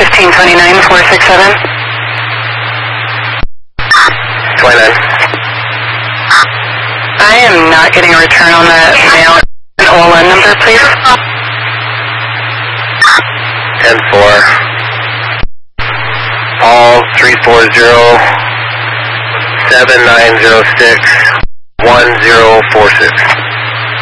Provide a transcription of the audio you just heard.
1529-467. 29. I am not getting a return on that mail. An OLN number, please. 10-4. All 340-7906-1046.